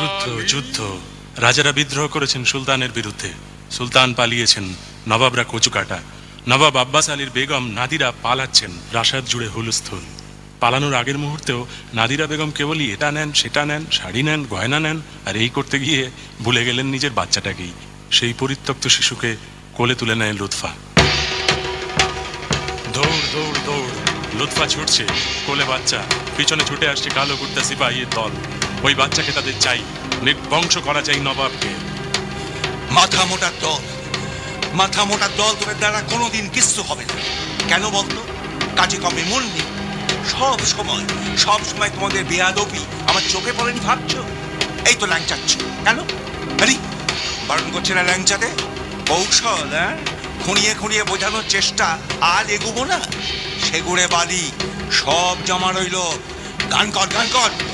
যুদ্ধ যুদ্ধ রাজারা বিদ্রোহ করেছেন সুলতানের বিরুদ্ধে। সুলতান পালিয়েছেন, নবাবরা কচুকাটা। নবাব আব্বাস আলীর বেগম নাদিরা পালাচ্ছেন, প্রাসাদ জুড়ে হুলস্থুল। পালানোর আগের মুহূর্তেও নাদিরা বেগম কেবলই এটা নেন সেটা নেন, শাড়ি নেন, গয়না নেন, আর এই করতে গিয়ে ভুলে গেলেন নিজের বাচ্চাটাকেই। সেই পরিত্যক্ত শিশুকে কোলে তুলে নেয় লুৎফা। দৌড় দৌড় দৌড়, লুৎফা ছুটছে, কোলে বাচ্চা, পিছনে ছুটে আসছে কালো কুর্তা সিপাহীর দল। ওই বাচ্চাকে তাদের চাই, নির্বংশ করা চাই নবাবকে। মাথা মোটার দল, মাথা মোটার দল, তোদের দ্বারা কোনোদিন কিচ্ছু হবে না। কেন বলতো? কাজে কমে মন নেই। সব সময় তোমাদের বেয়াদবি আমার চোখে পড়েনি ভাবছো? এই তো ল্যাংচাচ্ছ কেন? আরে বারণ করছে না ল্যাংচাতে? কৌশল, হ্যাঁ? খুঁড়িয়ে খুঁড়িয়ে বোঝানোর চেষ্টা। আর এগুবো না, সেগুড়ে বালি সব জমা রইল। গান কর গান কর।